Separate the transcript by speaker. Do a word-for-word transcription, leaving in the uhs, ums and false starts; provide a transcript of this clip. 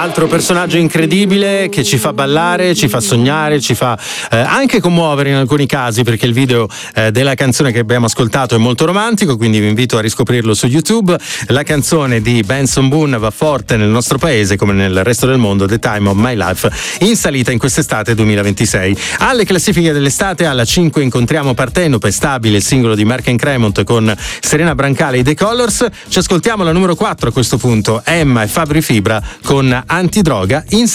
Speaker 1: Altro personaggio incredibile che ci fa ballare, ci fa sognare, ci fa eh, anche commuovere in alcuni casi, perché il video eh, della canzone che abbiamo ascoltato è molto romantico, quindi vi invito a riscoprirlo su YouTube. La canzone di Benson Boone va forte nel nostro paese come nel resto del mondo, The Time of My Life, in salita in quest'estate duemilaventisei. Alle classifiche dell'estate, alla cinque incontriamo Partenope, Stabile, il singolo di Mark and Cremont con Serena Brancale e The Colors. Ci ascoltiamo la numero quattro a questo punto, Emma e Fabri Fibra con Antidroga in